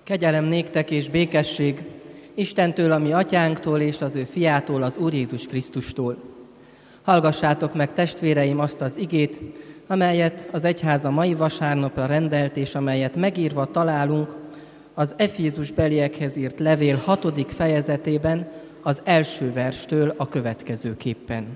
Kegyelem néktek és békesség Istentől, a mi atyánktól és az ő fiától, az Úr Jézus Krisztustól. Hallgassátok meg, testvéreim, azt az igét, amelyet az egyház a mai vasárnapra rendelt, és amelyet megírva találunk az Efézusbeliekhez írt levél 6. fejezetében, az első verstől a következőképpen.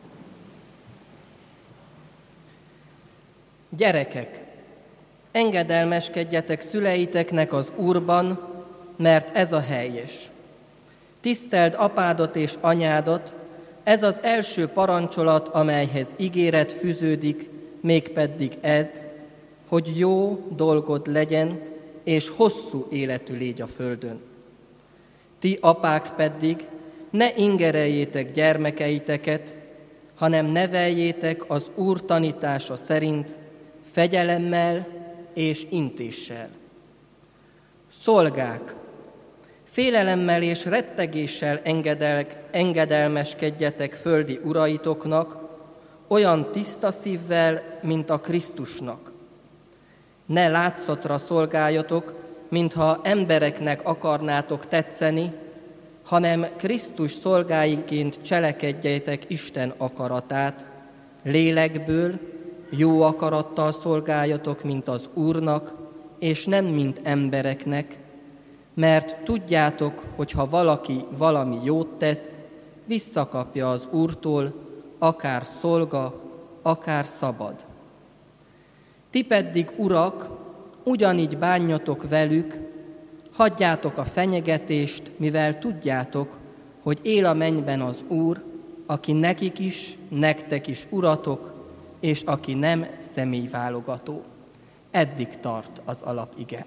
Gyerekek, engedelmeskedjetek szüleiteknek az Úrban, mert ez a helyes. Tiszteld apádat és anyádat, ez az első parancsolat, amelyhez ígéret fűződik, mégpedig ez, hogy jó dolgod legyen, és hosszú életű légy a földön. Ti apák pedig ne ingereljétek gyermekeiteket, hanem neveljétek az Úr tanítása szerint, fegyelemmel és intéssel. Szolgák, félelemmel és rettegéssel engedelmeskedjetek földi uraitoknak, olyan tiszta szívvel, mint a Krisztusnak. Ne látszatra szolgáljatok, mintha embereknek akarnátok tetszeni, hanem Krisztus szolgáiként cselekedjetek Isten akaratát, lélekből, jó akarattal szolgáljatok, mint az Úrnak, és nem mint embereknek, mert tudjátok, hogy ha valaki valami jót tesz, visszakapja az Úrtól, akár szolga, akár szabad. Ti pedig, urak, ugyanígy bánjatok velük, hagyjátok a fenyegetést, mivel tudjátok, hogy él a mennyben az Úr, aki nekik is, nektek is uratok, és aki nem személyválogató. Eddig tart az alapige.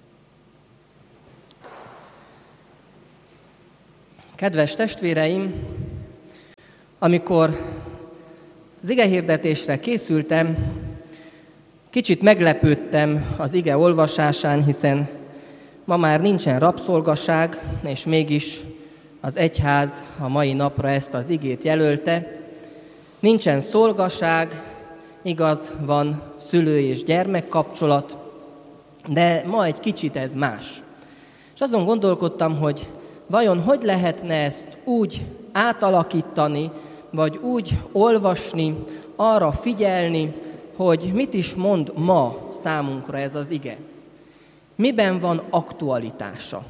Kedves testvéreim, amikor az igehirdetésre készültem, kicsit meglepődtem az ige olvasásán, hiszen ma már nincsen rabszolgaság, és mégis az egyház a mai napra ezt az igét jelölte. Nincsen szolgaság, igaz, van szülő és gyermek kapcsolat, de ma egy kicsit ez más. És azon gondolkodtam, hogy vajon hogy lehetne ezt úgy átalakítani, vagy úgy olvasni, arra figyelni, hogy mit is mond ma számunkra ez az ige. Miben van aktualitása?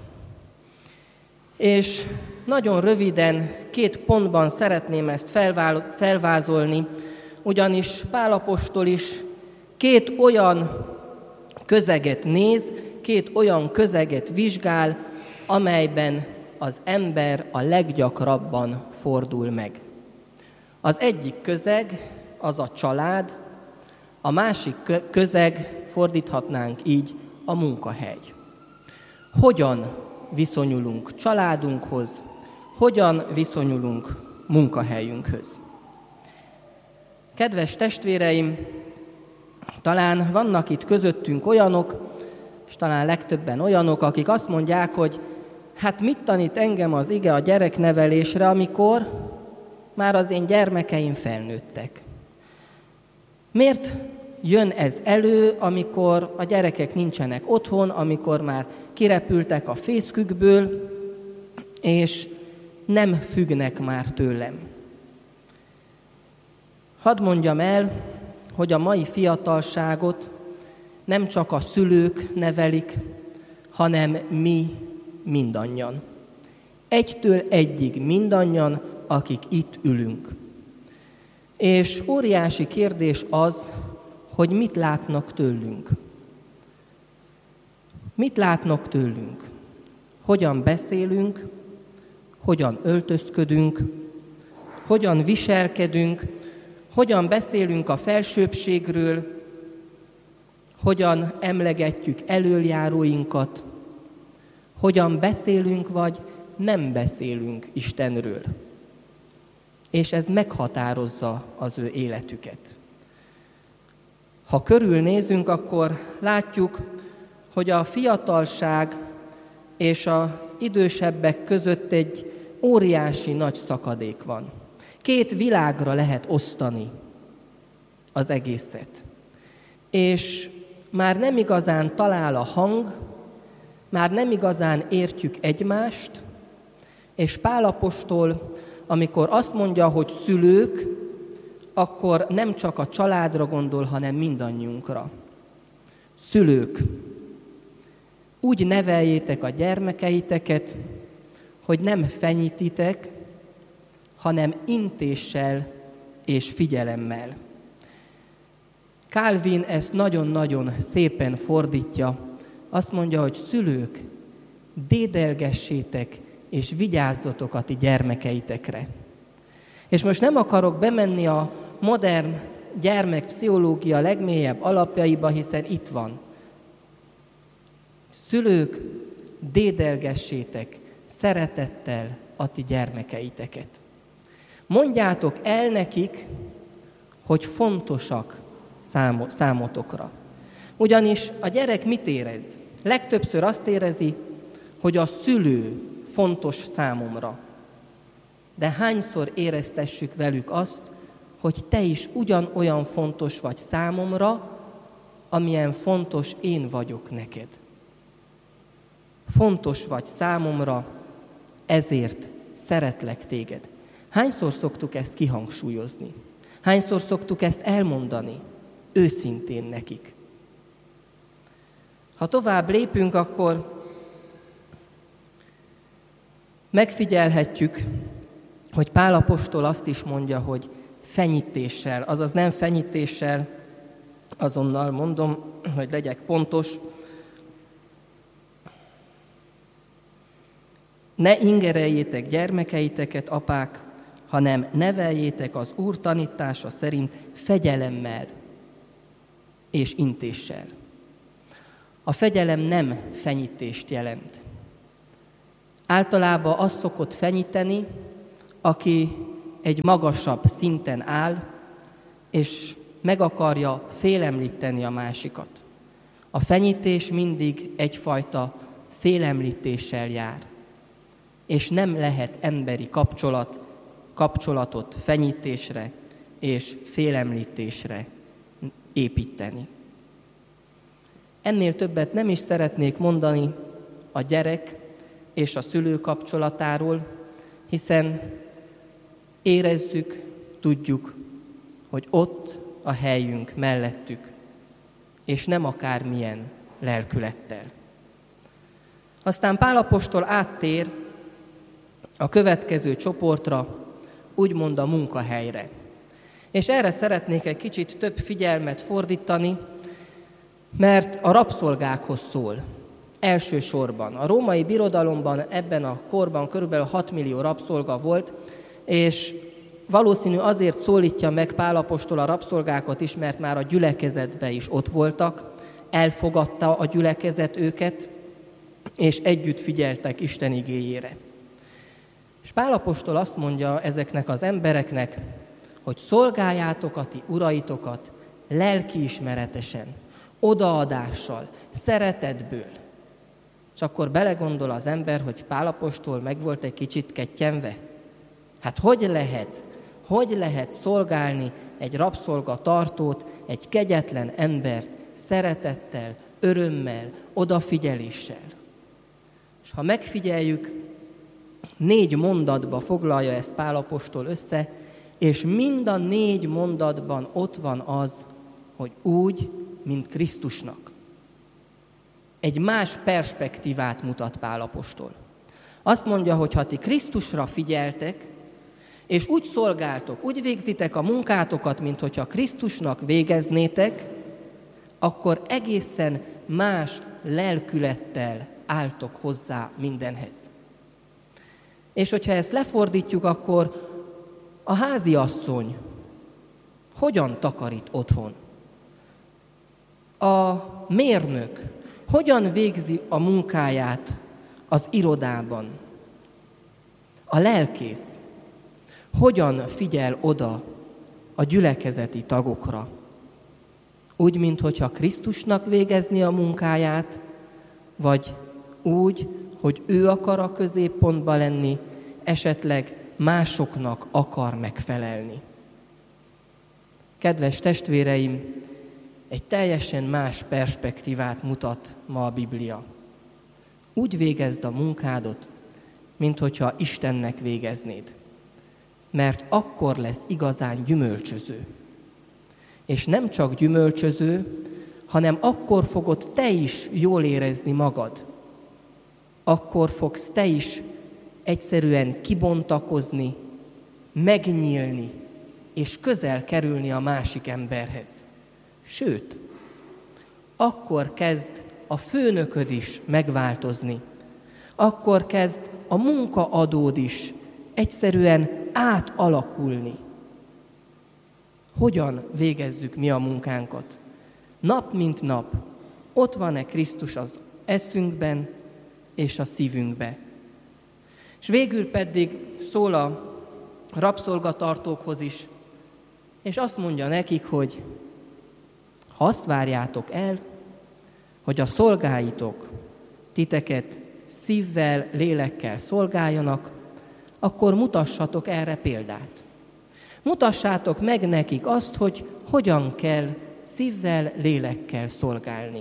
És nagyon röviden 2 pontban szeretném ezt felvázolni, ugyanis Pál apostol is 2 olyan közeget néz, 2 olyan közeget vizsgál, amelyben az ember a leggyakrabban fordul meg. Az egyik közeg az a család, a másik közeg, fordíthatnánk így, a munkahely. Hogyan viszonyulunk családunkhoz, hogyan viszonyulunk munkahelyünkhöz? Kedves testvéreim, talán vannak itt közöttünk olyanok, és talán legtöbben olyanok, akik azt mondják, hogy hát mit tanít engem az ige a gyereknevelésre, amikor már az én gyermekeim felnőttek? Miért jön ez elő, amikor a gyerekek nincsenek otthon, amikor már kirepültek a fészkükből, és nem függnek már tőlem? Hadd mondjam el, hogy a mai fiatalságot nem csak a szülők nevelik, hanem mi mindannyian. 1-től 1-ig mindannyian, akik itt ülünk. És óriási kérdés az, hogy mit látnak tőlünk. Mit látnak tőlünk? Hogyan beszélünk, hogyan öltözködünk, hogyan viselkedünk, hogyan beszélünk a felsőbbségről, hogyan emlegetjük elöljáróinkat, hogyan beszélünk vagy nem beszélünk Istenről. És ez meghatározza az ő életüket. Ha körülnézünk, akkor látjuk, hogy a fiatalság és az idősebbek között egy óriási nagy szakadék van. 2 világra lehet osztani az egészet. És már nem igazán talál a hang, már nem igazán értjük egymást, és Pál apostol, amikor azt mondja, hogy szülők, akkor nem csak a családra gondol, hanem mindannyiunkra. Szülők, úgy neveljétek a gyermekeiteket, hogy nem fenyítitek, hanem intéssel és figyelemmel. Calvin ezt nagyon-nagyon szépen fordítja. Azt mondja, hogy szülők, dédelgessétek és vigyázzatok a ti gyermekeitekre. És most nem akarok bemenni a modern gyermekpszichológia legmélyebb alapjaiba, hiszen itt van. Szülők, dédelgessétek szeretettel a ti gyermekeiteket. Mondjátok el nekik, hogy fontosak számotokra. Ugyanis a gyerek mit érez? Legtöbbször azt érezi, hogy a szülő fontos számomra. De hányszor éreztessük velük azt, hogy te is ugyanolyan fontos vagy számomra, amilyen fontos én vagyok neked. Fontos vagy számomra, ezért szeretlek téged. Hányszor szoktuk ezt kihangsúlyozni? Hányszor szoktuk ezt elmondani? Őszintén nekik. Ha tovább lépünk, akkor megfigyelhetjük, hogy Pál apostol azt is mondja, hogy fenyítéssel, azaz nem fenyítéssel, azonnal mondom, hogy legyek pontos, ne ingereljétek gyermekeiteket, apák, hanem neveljétek az Úr tanítása szerint fegyelemmel és intéssel. A fegyelem nem fenyítést jelent. Általában azt szokott fenyíteni, aki egy magasabb szinten áll, és meg akarja félemlíteni a másikat. A fenyítés mindig egyfajta félemlítéssel jár, és nem lehet emberi kapcsolatot fenyítésre és félemlítésre építeni. Ennél többet nem is szeretnék mondani a gyerek és a szülő kapcsolatáról, hiszen érezzük, tudjuk, hogy ott a helyünk mellettük, és nem akármilyen lelkülettel. Aztán Pál apostol áttér a következő csoportra, úgymond a munkahelyre. És erre szeretnék egy kicsit több figyelmet fordítani, mert a rabszolgákhoz szól. Elsősorban. A római birodalomban ebben a korban körülbelül 6 millió rabszolga volt, és valószínű azért szólítja meg Pál apostol a rabszolgákat is, mert már a gyülekezetben is ott voltak, elfogadta a gyülekezet őket, és együtt figyeltek Isten igéjére. És Pál apostol azt mondja ezeknek az embereknek, hogy szolgáljátok a ti uraitokat lelkiismeretesen, odaadással, szeretetből. És akkor belegondol az ember, hogy Pál apostol meg volt egy kicsit kettyenve. Hát hogy lehet szolgálni egy rabszolgatartót, egy kegyetlen embert szeretettel, örömmel, odafigyeléssel? És ha megfigyeljük, 4 mondatba foglalja ezt Pál apostol össze, és mind a 4 mondatban ott van az, hogy úgy, mint Krisztusnak. Egy más perspektívát mutat Pál apostol. Azt mondja, hogy ha ti Krisztusra figyeltek, és úgy szolgáltok, úgy végzitek a munkátokat, mint hogyha Krisztusnak végeznétek, akkor egészen más lelkülettel álltok hozzá mindenhez. És hogyha ezt lefordítjuk, akkor a háziasszony hogyan takarít otthon? A mérnök hogyan végzi a munkáját az irodában? A lelkész hogyan figyel oda a gyülekezeti tagokra? Úgy, minthogyha Krisztusnak végezni a munkáját, vagy úgy, hogy ő akar a középpontba lenni, esetleg másoknak akar megfelelni. Kedves testvéreim, egy teljesen más perspektívát mutat ma a Biblia. Úgy végezd a munkádat, minthogyha Istennek végeznéd. Mert akkor lesz igazán gyümölcsöző. És nem csak gyümölcsöző, hanem akkor fogod te is jól érezni magad. Akkor fogsz te is egyszerűen kibontakozni, megnyílni, és közel kerülni a másik emberhez. Sőt, akkor kezd a főnököd is megváltozni. Akkor kezd a munkaadód is egyszerűen átalakulni. Hogyan végezzük mi a munkánkat? Nap mint nap ott van-e Krisztus az eszünkben és a szívünkben? És végül pedig szól a rabszolgatartókhoz is, és azt mondja nekik, hogy ha azt várjátok el, hogy a szolgáitok titeket szívvel, lélekkel szolgáljanak, akkor mutassatok erre példát. Mutassátok meg nekik azt, hogy hogyan kell szívvel, lélekkel szolgálni.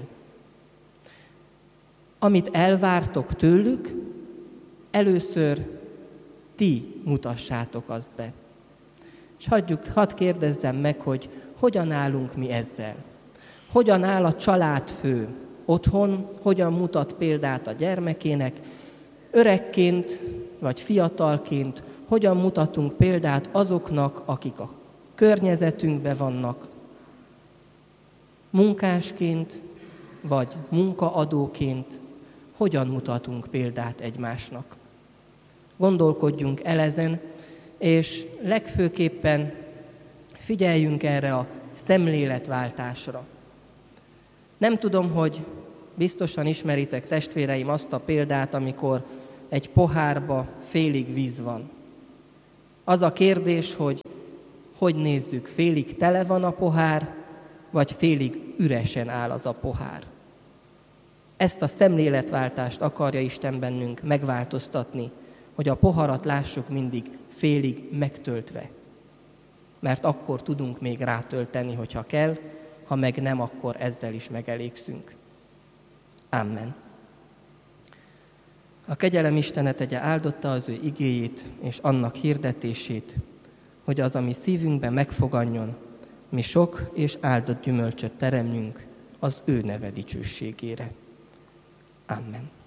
Amit elvártok tőlük, először ti mutassátok azt be. És hadd kérdezzem meg, hogy hogyan állunk mi ezzel. Hogyan áll a családfő otthon, hogyan mutat példát a gyermekének, öregként vagy fiatalként, hogyan mutatunk példát azoknak, akik a környezetünkben vannak, munkásként vagy munkaadóként, hogyan mutatunk példát egymásnak. Gondolkodjunk el ezen, és legfőképpen figyeljünk erre a szemléletváltásra. Nem tudom, hogy biztosan ismeritek, testvéreim, azt a példát, amikor egy pohárba félig víz van. Az a kérdés, hogy nézzük, félig tele van a pohár, vagy félig üresen áll az a pohár. Ezt a szemléletváltást akarja Isten bennünk megváltoztatni, hogy a poharat lássuk mindig félig megtöltve. Mert akkor tudunk még rátölteni, hogyha kell, ha meg nem, akkor ezzel is megelégszünk. Amen. A kegyelem Istene tegye áldotta az ő igéjét és annak hirdetését, hogy az, ami szívünkben megfoganjon, mi sok és áldott gyümölcsöt teremjünk az ő neve dicsőségére. Amen.